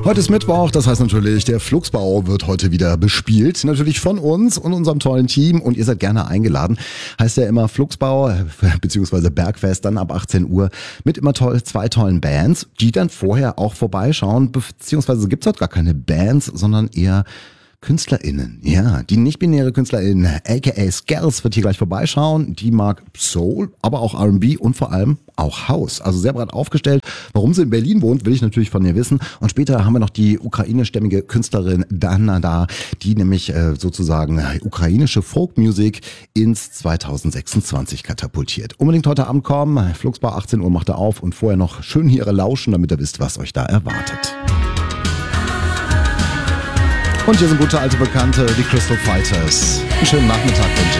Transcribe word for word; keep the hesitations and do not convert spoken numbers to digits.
Heute ist Mittwoch, das heißt natürlich, der Flugsbau wird heute wieder bespielt. Natürlich von uns und unserem tollen Team und ihr seid gerne eingeladen. Heißt ja immer Flugsbau bzw. Bergfest dann ab achtzehn Uhr mit immer toll, zwei tollen Bands, die dann vorher auch vorbeischauen. Beziehungsweise gibt es heute gar keine Bands, sondern eher KünstlerInnen, ja, die nicht-binäre KünstlerInnen, aka Skells, wird hier gleich vorbeischauen. Die mag Soul, aber auch R and B und vor allem auch House. Also sehr breit aufgestellt. Warum sie in Berlin wohnt, will ich natürlich von ihr wissen. Und später haben wir noch die ukrainischstämmige Künstlerin Dana da, die nämlich äh, sozusagen ukrainische Folkmusik ins zwanzig sechsundzwanzig katapultiert. Unbedingt heute Abend kommen. Flugsbau achtzehn Uhr macht er auf und vorher noch schön hier lauschen, damit ihr wisst, was euch da erwartet. Und hier sind gute alte Bekannte, die Crystal Fighters. Einen schönen Nachmittag wünsche ich.